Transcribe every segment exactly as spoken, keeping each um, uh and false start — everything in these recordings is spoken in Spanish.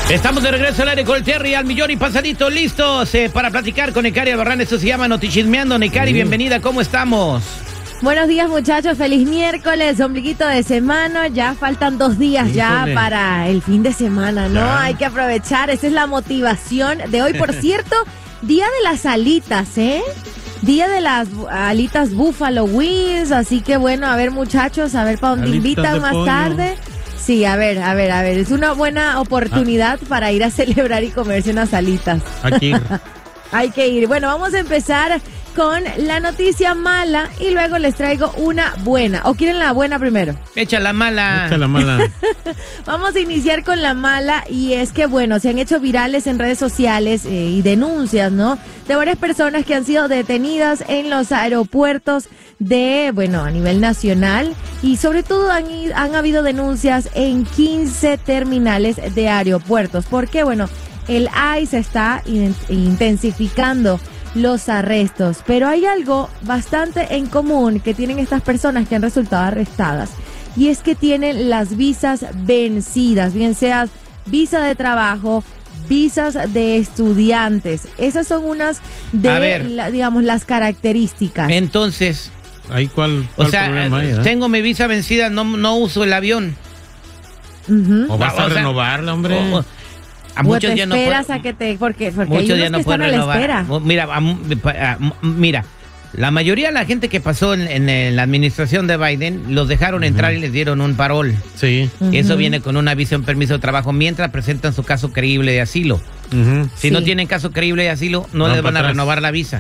Estamos de regreso al aire con el Terry al millón y pasadito, listos eh, para platicar con Necari Albarrán. Esto se llama Notichismeando. Necari, sí. Bienvenida, ¿cómo estamos? Buenos días, muchachos, feliz miércoles, ombliguito de semana, ya faltan dos días ya Híjole. para el fin de semana, ¿no? Ya. Hay que aprovechar, esa es la motivación de hoy. Por cierto, día de las alitas, ¿eh? Día de las alitas Buffalo Wings, así que bueno, a ver, muchachos, a ver para dónde alitas invitan más pollo. tarde. Sí, a ver, a ver, a ver, es una buena oportunidad ah. para ir a celebrar y comerse unas alitas. Hay que ir. Hay que ir. Bueno, vamos a empezar con la noticia mala y luego les traigo una buena. ¿O quieren la buena primero? Echa la mala. Echa la mala. Vamos a iniciar con la mala y es que, bueno, se han hecho virales en redes sociales eh, y denuncias, ¿no? De varias personas que han sido detenidas en los aeropuertos de, bueno, a nivel nacional y sobre todo han, han habido denuncias en quince terminales de aeropuertos. ¿Por qué? Bueno, el I C E está intensificando los arrestos, pero hay algo bastante en común que tienen estas personas que han resultado arrestadas y es que tienen las visas vencidas, bien sea visa de trabajo, visas de estudiantes. Esas son unas de, la, digamos, las características. Entonces, ¿ahí cuál, cuál o sea, problema hay, eh? tengo mi visa vencida, no, no uso el avión. Uh-huh. ¿O vas a o sea, renovarla, hombre? O, A muchos ya no esperas a que te porque porque muchos hay unos ya no que están a la espera. Mira, mira, la mayoría de la gente que pasó en, en la administración de Biden los dejaron uh-huh. entrar y les dieron un parol. Sí. Uh-huh. Eso viene con una visa, un permiso de trabajo mientras presentan su caso creíble de asilo. Uh-huh. Si sí. no tienen caso creíble de asilo, no, no les van a renovar la visa.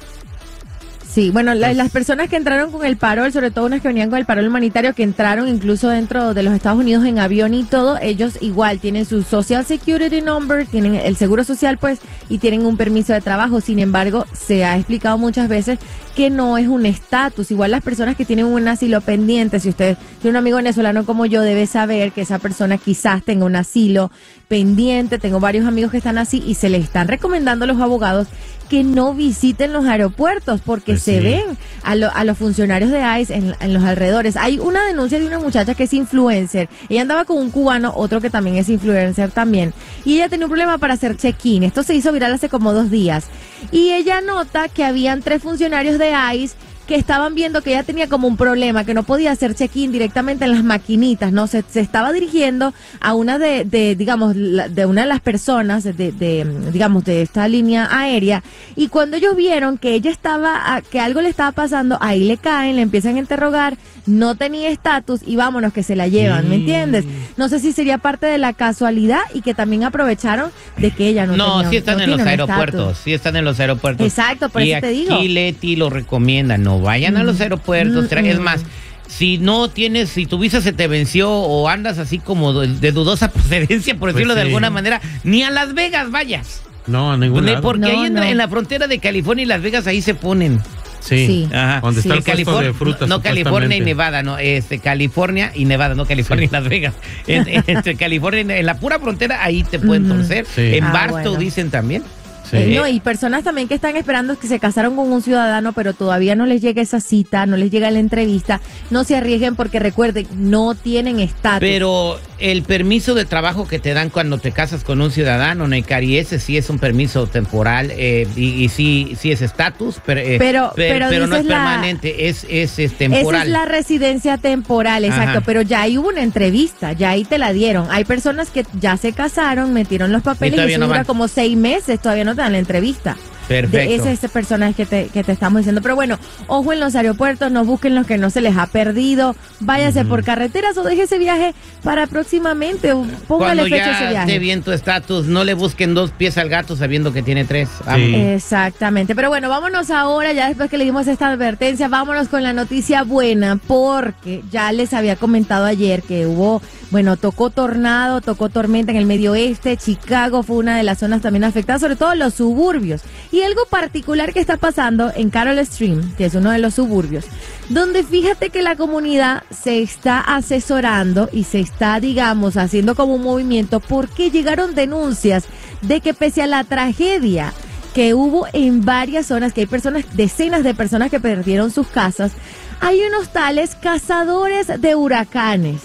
Sí, bueno, la, las personas que entraron con el parol, sobre todo unas que venían con el parol humanitario, que entraron incluso dentro de los Estados Unidos en avión y todo, ellos igual tienen su Social Security Number, tienen el seguro social, pues, y tienen un permiso de trabajo. Sin embargo, se ha explicado muchas veces que no es un estatus. Igual las personas que tienen un asilo pendiente, si usted tiene un amigo venezolano como yo, debe saber que esa persona quizás tenga un asilo pendiente. Tengo varios amigos que están así y se les están recomendando a los abogados que no visiten los aeropuertos porque pues se sí. ven a, lo, a los funcionarios de I C E en, en los alrededores. Hay una denuncia de una muchacha que es influencer. Ella andaba con un cubano, otro que también es influencer también. Y ella tenía un problema para hacer check-in. Esto se hizo viral hace como dos días. Y ella nota que habían tres funcionarios de I C E que estaban viendo que ella tenía como un problema, que no podía hacer check-in directamente en las maquinitas, ¿no? Se, se estaba dirigiendo a una de, de digamos, la, de una de las personas, de, de, digamos, de esta línea aérea, y cuando ellos vieron que ella estaba, que algo le estaba pasando, ahí le caen, le empiezan a interrogar, no tenía estatus, y vámonos que se la llevan, ¿me entiendes? No sé si sería parte de la casualidad y que también aprovecharon de que ella no, no tenía, sí están no en los aeropuertos, estatus. sí están en los aeropuertos. Exacto, por y eso te digo. Y Leti lo recomienda, no vayan mm. a los aeropuertos, mm, es más, si no tienes, si tu visa se te venció o andas así como de, de dudosa procedencia, por decirlo pues sí. de alguna manera, ni a Las Vegas vayas. No, a ningún lado. Porque no, ahí en, no. en la frontera de California y Las Vegas ahí se ponen. Sí, sí. Ajá. Donde sí. está el puesto de frutas. No, California y Nevada, no, este, California y Nevada, no California sí. y Las Vegas. En, entre California, en la pura frontera, ahí te pueden uh-huh. torcer. Sí. En ah, Barstow bueno. dicen también. Sí. Eh, no, y personas también que están esperando que se casaron con un ciudadano, pero todavía no les llega esa cita, no les llega la entrevista, no se arriesguen porque recuerden, no tienen estatus. Pero el permiso de trabajo que te dan cuando te casas con un ciudadano, Necari, ese sí es un permiso temporal eh, y, y sí, sí es estatus, pero, eh, pero, per, pero, pero no es la, permanente, es, es, es temporal. Esa es la residencia temporal, exacto, Ajá. pero ya ahí hubo una entrevista, ya ahí te la dieron. Hay personas que ya se casaron, metieron los papeles y, y eso no dura van. como seis meses, todavía no te dan la entrevista. Perfecto. De ese, ese personaje que te, que te estamos diciendo. Pero bueno, ojo en los aeropuertos, no busquen los que no se les ha perdido. Váyase uh-huh. por carreteras o deje ese viaje para próximamente. Póngale fecha a ese viaje. Cuando ya esté bien tu estatus, no le busquen dos pies al gato sabiendo que tiene tres. Sí. Exactamente. Pero bueno, vámonos ahora, ya después que le dimos esta advertencia, vámonos con la noticia buena, porque ya les había comentado ayer que hubo, bueno, tocó tornado, tocó tormenta en el medio oeste. Chicago fue una de las zonas también afectadas, sobre todo los suburbios. Y algo particular que está pasando en Carol Stream, que es uno de los suburbios, donde fíjate que la comunidad se está asesorando y se está, digamos, haciendo como un movimiento porque llegaron denuncias de que pese a la tragedia que hubo en varias zonas, que hay personas, decenas de personas que perdieron sus casas, hay unos tales cazadores de huracanes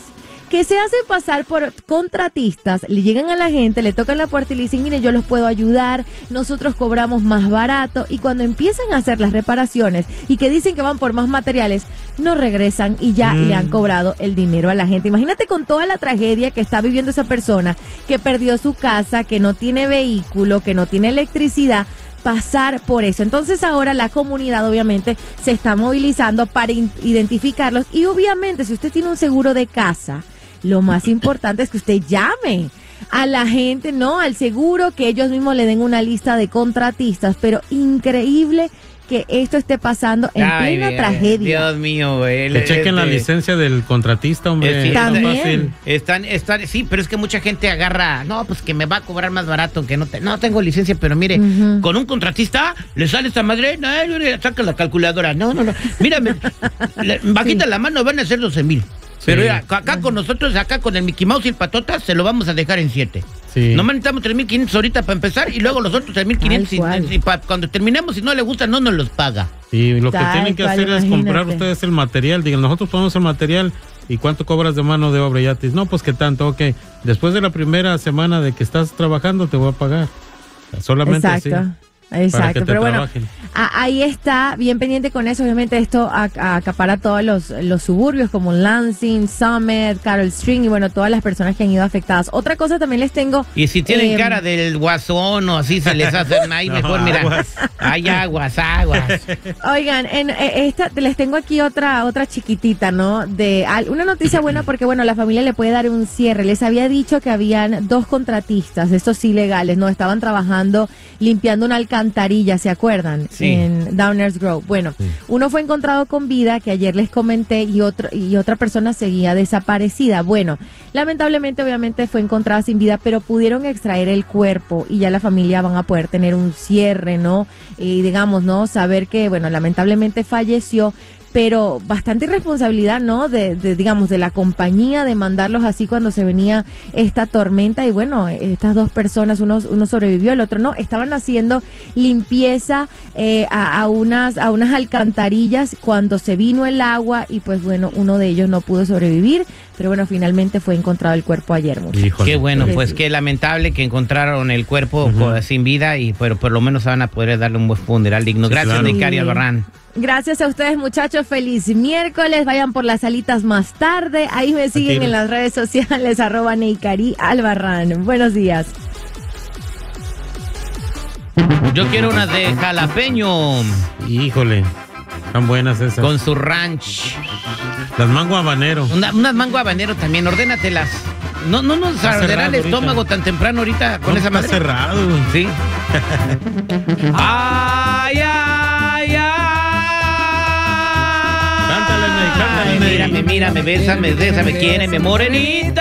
que se hacen pasar por contratistas, le llegan a la gente, le tocan la puerta y le dicen, mire, yo los puedo ayudar, nosotros cobramos más barato, y cuando empiezan a hacer las reparaciones y que dicen que van por más materiales, no regresan y ya mm. le han cobrado el dinero a la gente. Imagínate con toda la tragedia que está viviendo esa persona, que perdió su casa, que no tiene vehículo, que no tiene electricidad, pasar por eso. Entonces ahora la comunidad obviamente se está movilizando para identificarlos, y obviamente si usted tiene un seguro de casa, lo más importante es que usted llame a la gente, no al seguro, que ellos mismos le den una lista de contratistas. Pero increíble que esto esté pasando en Ay, plena Dios, tragedia. Dios mío, güey. Que chequen la licencia del contratista, hombre. Sí, también. Están, están, sí, pero es que mucha gente agarra, no, pues que me va a cobrar más barato, que no te, no tengo licencia, pero mire, uh-huh. con un contratista le sale esta madre, no, saca la calculadora, no, no, no, mírame, bajita sí. la mano van a ser doce mil. Pero mira, acá uh-huh. con nosotros, acá con el Mickey Mouse y el Patota, se lo vamos a dejar en siete. Sí. Nomás necesitamos tres mil quinientos ahorita para empezar, y luego los otros tres mil quinientos y, y pa, cuando terminemos, si no le gusta, no nos los paga. Sí, lo que Tal tienen que cual, hacer imagínate. es comprar ustedes el material. Digan, nosotros ponemos el material, ¿y cuánto cobras de mano de obra? Ya te dicen, no, pues que tanto, ok. Después de la primera semana de que estás trabajando, te voy a pagar. Solamente Exacto. así. Exacto, pero bueno, a, ahí está, bien pendiente con eso. Obviamente esto a, a acapara todos los, los suburbios como Lansing, Summit, Carol Stream, y bueno, todas las personas que han ido afectadas. Otra cosa también les tengo. Y si tienen eh, cara del guasón o así se les hace ahí, no, mejor mira, aguas. Hay aguas, aguas. Oigan, en eh, esta les tengo aquí otra otra chiquitita, ¿no? De una noticia buena, porque bueno, la familia le puede dar un cierre. Les había dicho que habían dos contratistas, estos ilegales, ¿no? Estaban trabajando limpiando una alcantarilla, ¿se acuerdan? Sí. En Downers Grove. Bueno, sí. uno fue encontrado con vida, que ayer les comenté, y otro y otra persona seguía desaparecida. Bueno, lamentablemente obviamente fue encontrada sin vida, pero pudieron extraer el cuerpo y ya la familia van a poder tener un cierre, ¿no? Y digamos, ¿no? Saber que, bueno, lamentablemente falleció, pero bastante irresponsabilidad, ¿no? De, de, digamos, de la compañía, de mandarlos así cuando se venía esta tormenta. Y bueno, estas dos personas, uno, uno sobrevivió, el otro no, estaban haciendo limpieza eh, a, a unas a unas alcantarillas cuando se vino el agua, y pues bueno, uno de ellos no pudo sobrevivir, pero bueno, finalmente fue encontrado el cuerpo ayer. Híjole. Qué bueno, pues qué lamentable que encontraron el cuerpo uh-huh. sin vida, y pero por lo menos van a poder darle un buen funeral digno. Sí, Gracias, claro. Nicari Albarrán. Gracias a ustedes, muchachos. Feliz miércoles. Vayan por las alitas más tarde. Ahí me siguen Aquí. en las redes sociales, arroba Neikari Albarrán. Buenos días. Yo quiero unas de jalapeño. Híjole, tan buenas esas. Con su ranch. Las mango habanero. Una, unas mango habanero también, ordénatelas. No, no nos arderá el estómago ahorita. Tan temprano ahorita con no, esa madre. Está cerrado. Sí. Ay, ay, ay. Cántale, cántale. Mírame, mírame, bésame, bésame, quiéreme, morenita.